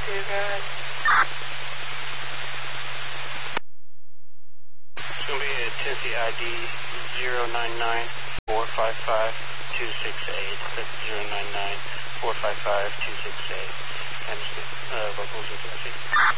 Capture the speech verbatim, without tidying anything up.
two, go ahead. It's going to be a Tennessee I D zero nine nine four five five two six eight. That's zero nine nine four five five two six eight. And uh, locals in Tennessee.